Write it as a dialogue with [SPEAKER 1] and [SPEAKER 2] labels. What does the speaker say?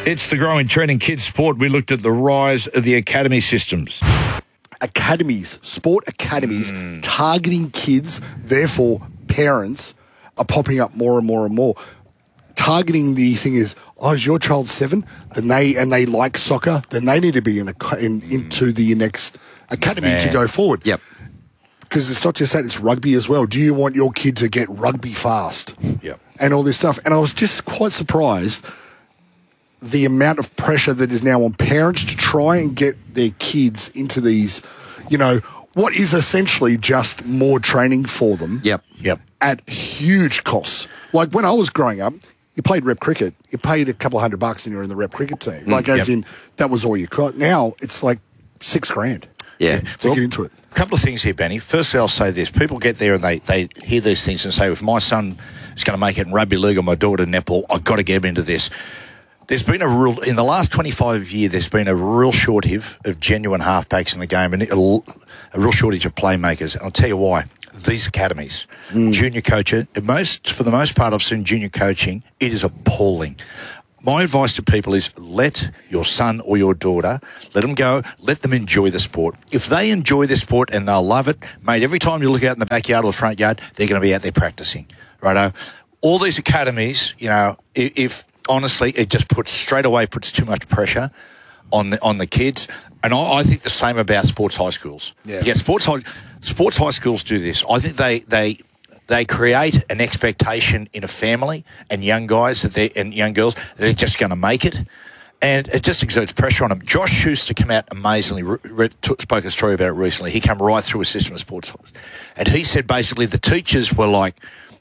[SPEAKER 1] It's the growing trend in kids' sport. We looked at the rise of the academy systems.
[SPEAKER 2] Academies, sport academies, targeting kids, therefore parents are popping up more and more and more. Targeting the thing is, is your child 7? Then they like soccer, then they need to be into the next academy to go forward.
[SPEAKER 3] Yep.
[SPEAKER 2] Because it's not just that, it's rugby as well. Do you want your kid to get rugby fast?
[SPEAKER 1] Yep.
[SPEAKER 2] And all this stuff. And I was just quite surprised the amount of pressure that is now on parents to try and get their kids into these, what is essentially just more training for them.
[SPEAKER 3] Yep.
[SPEAKER 2] At huge costs. Like when I was growing up, you played rep cricket. You paid a couple of $100 and you're in the rep cricket team. In, that was all you got. Now it's like $6,000.
[SPEAKER 3] Yeah.
[SPEAKER 2] To get into it.
[SPEAKER 1] A couple of things here, Benny. Firstly, I'll say this. People get there and they hear these things and say, if my son is going to make it in rugby league or my daughter in netball, I've got to get him into this. There's been in the last 25 years, there's been a real shortage of genuine halfbacks in the game and a real shortage of playmakers. And I'll tell you why. These academies, junior coaching, for the most part, I've seen junior coaching, it is appalling. My advice to people is let your son or your daughter, let them go, let them enjoy the sport. If they enjoy the sport and they'll love it, mate, every time you look out in the backyard or the front yard, they're going to be out there practicing, righto? All these academies, if honestly, it just puts too much pressure on the kids. And I think the same about sports high schools. Yeah, sports high schools do this. I think they create an expectation in a family and young guys and young girls that they're just going to make it, and it just exerts pressure on them. Josh Schuster came out amazingly, spoke a story about it recently. He came right through a system of sports, and he said basically the teachers were like,